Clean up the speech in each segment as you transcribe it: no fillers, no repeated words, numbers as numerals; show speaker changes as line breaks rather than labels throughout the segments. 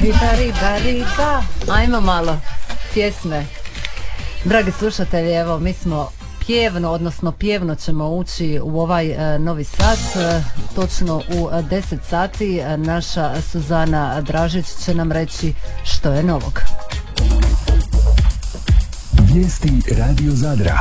Riba, riba, riba. Ajmo malo pjesme. Dragi slušatelji, evo mi smo pjevno ćemo ući u ovaj novi sat. Točno u 10 sati naša Suzana Dražić će nam reći što je novog.
Vijesti Radio Zadra.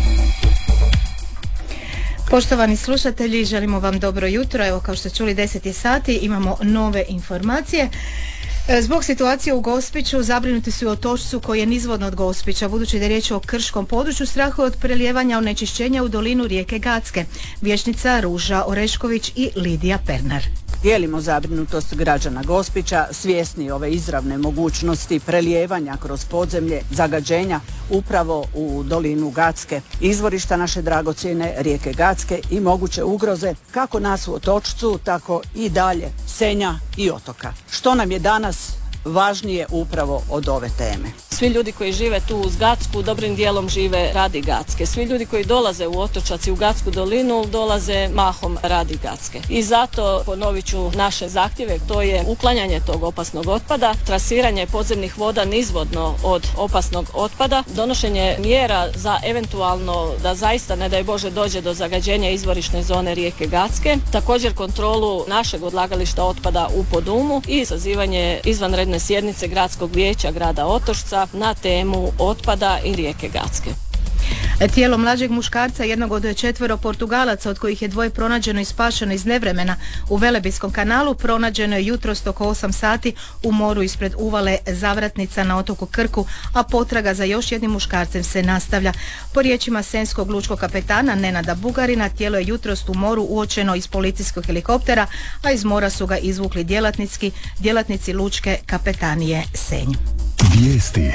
Poštovani slušatelji, želimo vam dobro jutro. Evo, kao što ste čuli, 10 je sati, imamo nove informacije. Zbog situacije u Gospiću zabrinuti su i Otočcu koji je nizvodno od Gospića, budući da je riječ o krškom području, strahuju od prelijevanja onečišćenja u dolinu rijeke Gacke. Vijećnica Ruža Orešković i Lidija Pernar.
Dijelimo zabrinutost građana Gospića, svjesni ove izravne mogućnosti prelijevanja kroz podzemlje, zagađenja upravo u dolinu Gacke, izvorišta naše dragocjene rijeke Gacke i moguće ugroze kako nas u Otočcu, tako i dalje Senja i otoka. Što nam je danas važnije upravo od ove teme?
Svi ljudi koji žive tu uz Gacku dobrim dijelom žive radi Gacke. Svi ljudi koji dolaze u Otočac i u Gacku dolinu dolaze mahom radi Gacke. I zato ponovit ću naše zahtjeve, to je uklanjanje tog opasnog otpada, trasiranje podzemnih voda nizvodno od opasnog otpada, donošenje mjera za eventualno da zaista ne daj Bože dođe do zagađenja izvorišne zone rijeke Gacke, također kontrolu našeg odlagališta otpada u Podumu i sazivanje izvanredne sjednice Gradskog vijeća grada Otočca na temu otpada i rijeke Gacke.
Tijelo mlađeg muškarca, jednog od 4 Portugalaca, od kojih je 2 pronađeno i spašeno iz nevremena u Velebijskom kanalu, pronađeno je jutros oko 8 sati u moru ispred uvale Zavratnica na otoku Krku, a potraga za još jednim muškarcem se nastavlja. Po riječima senskog lučkog kapetana Nenada Bugarina, tijelo je jutros u moru uočeno iz policijskog helikoptera, a iz mora su ga izvukli djelatnici lučke kapetanije Senj.
Vijesti.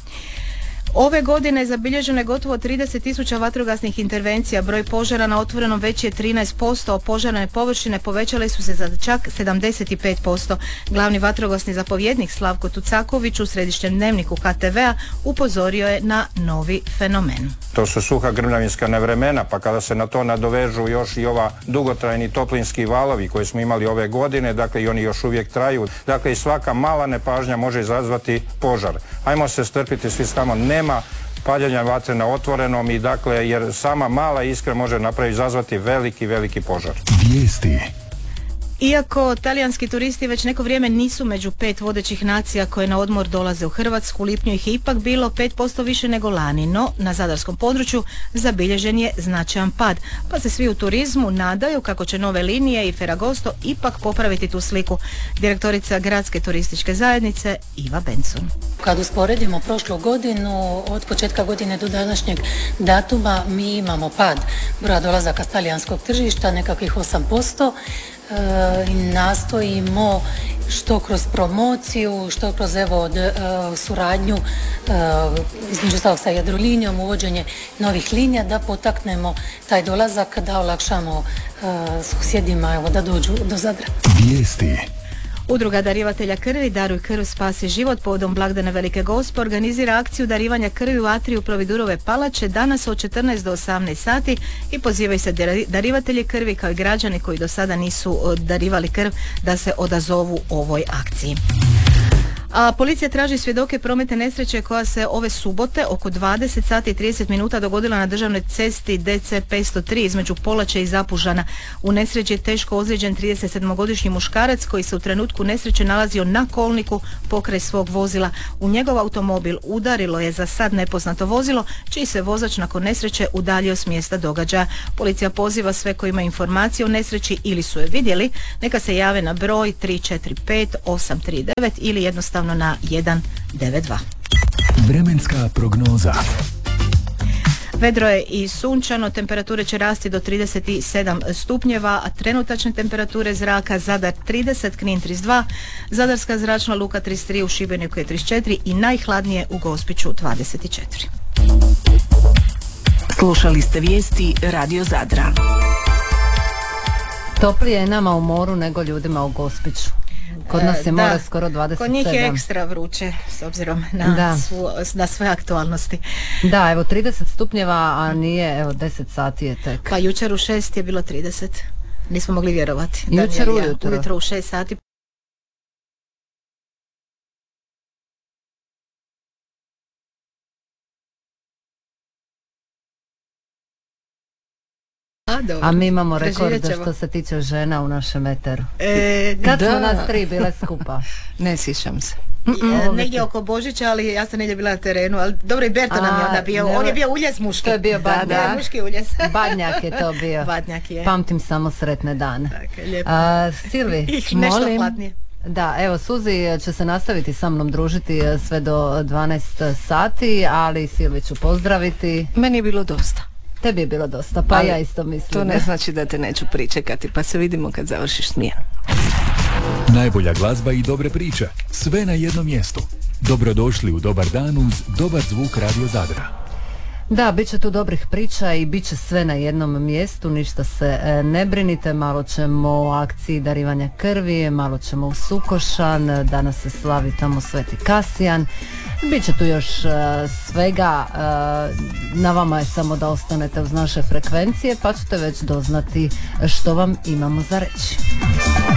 Ove godine zabilježeno je gotovo 30.000 vatrogasnih intervencija. Broj požara na otvorenom veći je 13%, požarne površine povećale su se za čak 75%. Glavni vatrogasni zapovjednik Slavko Tucaković u središnjem dnevniku HTV-a upozorio je na novi fenomen.
To su suha grmljavinska nevremena, pa kada se na to nadovežu još i ova dugotrajni toplinski valovi koje smo imali ove godine, dakle i oni još uvijek traju, dakle i svaka mala nepažnja može izazvati požar. Ajmo se strpiti svi tamo, nema paljenja vatre na otvorenom i dakle jer sama mala iskra može izazvati veliki požar.
Vijesti.
Iako talijanski turisti već neko vrijeme nisu među 5 vodećih nacija koje na odmor dolaze u Hrvatsku, u lipnju ih je ipak bilo 5% više nego lani, no na zadarskom području zabilježen je značajan pad, pa se svi u turizmu nadaju kako će nove linije i Ferragosto ipak popraviti tu sliku. Direktorica Gradske turističke zajednice Iva Benson.
Kad usporedimo prošlu godinu, od početka godine do današnjeg datuma mi imamo pad broja dolazaka s talijanskog tržišta, nekakvih 8%. I nastojimo što kroz promociju, što kroz suradnju između ostalog sa Jadrolinijom, uvođenje novih linija da potaknemo taj dolazak, da olakšamo susjedima da dođu do Zadra.
Vijesti.
Udruga darivatelja krvi Daruj krv, spasi život povodom blagdana Velike Gospe organizira akciju darivanja krvi u atriju Providurove palače danas od 14 do 18 sati i pozivaju se darivatelji krvi kao i građani koji do sada nisu darivali krv da se odazovu ovoj akciji. A policija traži svjedoke prometne nesreće koja se ove subote oko 20 sati i 30 minuta dogodila na državnoj cesti DC 503 između Polače i Zapužana. U nesreći je teško ozlijeđen 37-godišnji muškarac koji se u trenutku nesreće nalazio na kolniku pokraj svog vozila. U njegov automobil udarilo je za sad nepoznato vozilo, čiji se vozač nakon nesreće udaljio s mjesta događaja. Policija poziva sve koji imaju informacije o nesreći ili su je vidjeli, neka se jave na broj 345 839 ili jednostavno na 192.
Vremenska prognoza.
Vedro je i sunčano, temperature će rasti do 37 stupnjeva, a trenutačne temperature zraka Zadar 30, Knin 32, Zadarska zračna luka 33, u Šibeniku je 34 i najhladnije u Gospiću 24.
Slušali ste vijesti Radio Zadra.
Toplije je nama u moru nego ljudima u Gospiću. Kod nas je more skoro 27.
Kod njih je ekstra vruće s obzirom na sve aktualnosti.
Da, evo 30 stupnjeva, a nije, evo 10 sati je tek.
Pa jučer u 6 je bilo 30. Nismo mogli vjerovati.
Jučer ujutro
u 6 sati. dobro.
A mi imamo rekord
Preživjet ćemo.
što se tiče žena u našem eteru. Kad smo nas 3 bile skupa?
Ne sjećam se.
Negdje oko Božića, ali ja sam negdje bila na terenu, ali dobro i Berto nam je onda bio, on je bio uljez muški.
To je bio Badnjak.
Muški uljez.
Badnjak je to bio.
Badnjak je.
Pamtim samo sretne dane.
Dakle, lijepo.
Silvi,
I nešto
molim.
platnije.
Da, evo Suzi će se nastaviti sa mnom družiti sve do 12 sati, ali Silvi ću pozdraviti.
Meni je bilo dosta.
Tebi je bilo dosta, pa
Ali
ja isto mislim.
To ne znači da te neću pričekati, pa se vidimo kad završiš smjenu.
Najbolja glazba i dobre priče. Sve na jednom mjestu. Dobrodošli u Dobar dan uz dobar zvuk Radio Zadra.
Da, bit će tu dobrih priča i bit će sve na jednom mjestu, ništa se ne brinite, malo ćemo o akciji darivanja krvi, malo ćemo u Sukošan, danas se slavi tamo Sveti Kasijan, bit će tu još svega, na vama je samo da ostanete uz naše frekvencije pa ćete već doznati što vam imamo za reći.